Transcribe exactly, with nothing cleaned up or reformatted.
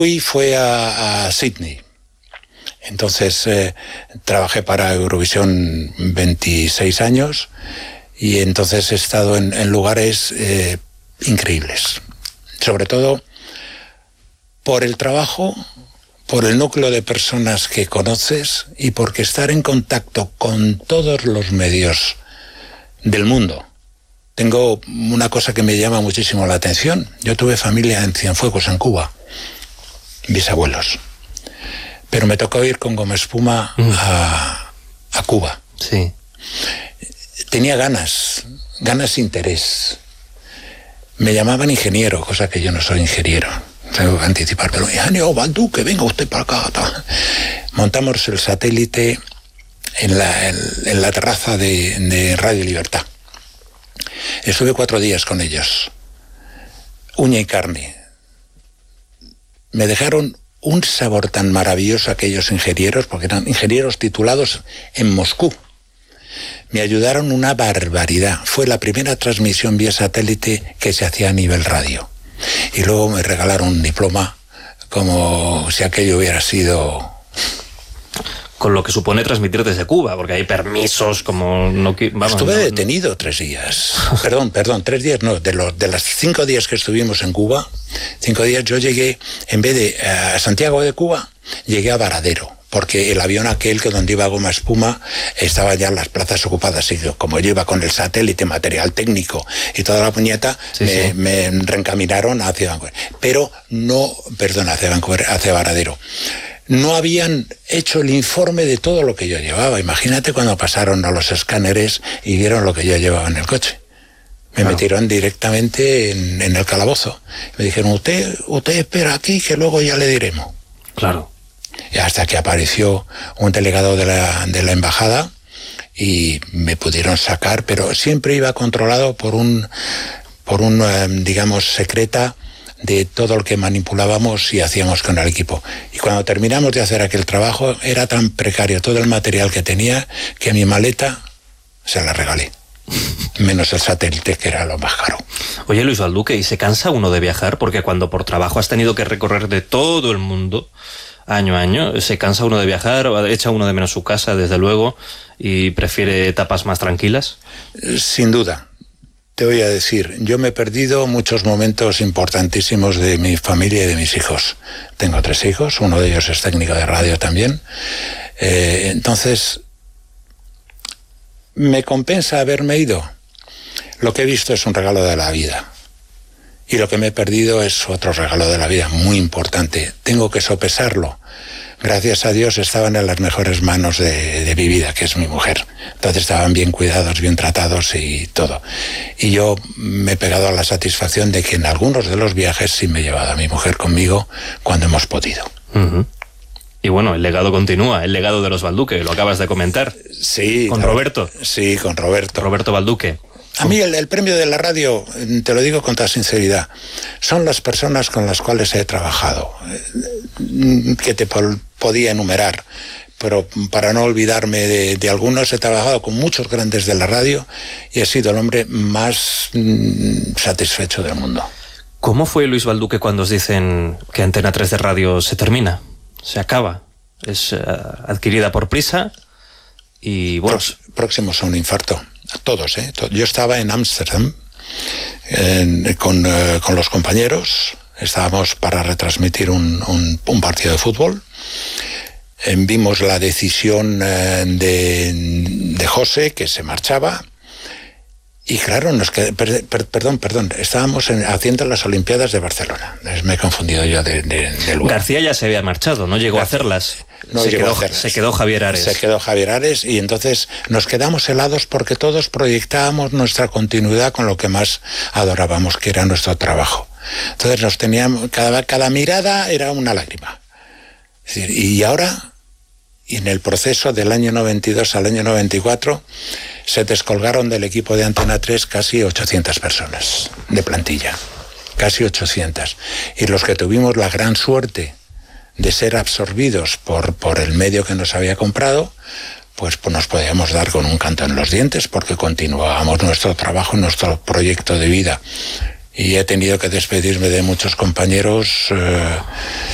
Fui fue a, a Sydney. Entonces eh, trabajé para Eurovisión veintiséis años y entonces he estado en, en lugares eh, increíbles. Sobre todo por el trabajo, por el núcleo de personas que conoces y porque estar en contacto con todos los medios del mundo. Tengo una cosa que me llama muchísimo la atención. Yo tuve familia en Cienfuegos, en Cuba, bisabuelos. Pero me tocó ir con Goma Espuma mm. a, a Cuba. Sí. Tenía ganas, ganas de interés. Me llamaban ingeniero, cosa que yo no soy ingeniero. Tengo que anticipar, pero ingeniero Balduque, venga usted para acá. Montamos el satélite en la, en, en la terraza de, de Radio Libertad. Estuve cuatro días con ellos. Uña y carne. Me dejaron un sabor tan maravilloso aquellos ingenieros, porque eran ingenieros titulados en Moscú. Me ayudaron una barbaridad. Fue la primera transmisión vía satélite que se hacía a nivel radio. Y luego me regalaron un diploma como si aquello hubiera sido... Con lo que supone transmitir desde Cuba, porque hay permisos como... No, vamos, Estuve no, detenido no. tres días. Perdón, perdón, tres días no. De los de las cinco días que estuvimos en Cuba, cinco días yo llegué, en vez de a Santiago de Cuba, llegué a Varadero, porque el avión aquel que donde iba Goma Espuma estaba ya en las plazas ocupadas. Y yo, como yo iba con el satélite, material técnico y toda la puñeta, sí, me, sí. me reencaminaron hacia Vancouver. Pero no, perdón, hacia Vancouver, hacia Varadero. No habían hecho el informe de todo lo que yo llevaba. Imagínate cuando pasaron a los escáneres y vieron lo que yo llevaba en el coche. Me claro. metieron directamente en, en el calabozo. Me dijeron, usted, usted espera aquí que luego ya le diremos. Claro. Y hasta que apareció un delegado de la, de la embajada y me pudieron sacar, pero siempre iba controlado por un, por un digamos, secreta de todo lo que manipulábamos y hacíamos con el equipo. Y cuando terminamos de hacer aquel trabajo, era tan precario todo el material que tenía que mi maleta se la regalé. Menos el satélite, que era lo más caro. Oye, Luis Balduque, ¿y se cansa uno de viajar? Porque cuando por trabajo has tenido que recorrer de todo el mundo, año a año, ¿se cansa uno de viajar? ¿Echa uno de menos su casa, desde luego, y prefiere etapas más tranquilas? Sin duda. Te voy a decir, yo me he perdido muchos momentos importantísimos de mi familia y de mis hijos. Tengo tres hijos, uno de ellos es técnico de radio también. Eh, entonces, ¿me compensa haberme ido? Lo que he visto es un regalo de la vida. Y lo que me he perdido es otro regalo de la vida, muy importante. Tengo que sopesarlo. Gracias a Dios estaban en las mejores manos de, de mi vida, que es mi mujer. Entonces estaban bien cuidados, bien tratados y todo. Y yo me he pegado a la satisfacción de que en algunos de los viajes sí me he llevado a mi mujer conmigo cuando hemos podido. Uh-huh. Y bueno, el legado continúa, el legado de los Balduque, lo acabas de comentar. Sí. ¿Con claro, Roberto? Sí, con Roberto. Roberto Balduque. A mí el, el premio de la radio, te lo digo con toda sinceridad, son las personas con las cuales he trabajado, que te po- podía enumerar, pero para no olvidarme de, de algunos, he trabajado con muchos grandes de la radio y he sido el hombre más mm, satisfecho del mundo. ¿Cómo fue, Luis Balduque, cuando os dicen que Antena tres de Radio se termina, se acaba, es uh, adquirida por Prisa y bueno... Prox- próximos a un infarto. Todos, ¿eh? Yo estaba en Ámsterdam eh, con, eh, con los compañeros, estábamos para retransmitir un, un, un partido de fútbol. Eh, vimos la decisión eh, de, de José, que se marchaba. Y claro, nos qued... per, per, perdón, perdón, estábamos en, haciendo las Olimpiadas de Barcelona. Me he confundido yo de, de, de lugar. García ya se había marchado, no llegó García. a hacerlas. No se, llegó quedó, a hacerlas. se quedó Javier Ares. Se quedó Javier Ares y entonces nos quedamos helados porque todos proyectábamos nuestra continuidad con lo que más adorábamos, que era nuestro trabajo. Entonces nos teníamos, cada, cada mirada era una lágrima. Es decir, y ahora, y en el proceso del año noventa y dos al año noventa y cuatro, se descolgaron del equipo de Antena tres casi ochocientas personas de plantilla. Casi ochocientas. Y los que tuvimos la gran suerte de ser absorbidos por, por el medio que nos había comprado, pues, pues nos podíamos dar con un canto en los dientes porque continuábamos nuestro trabajo, nuestro proyecto de vida. Y he tenido que despedirme de muchos compañeros... Eh,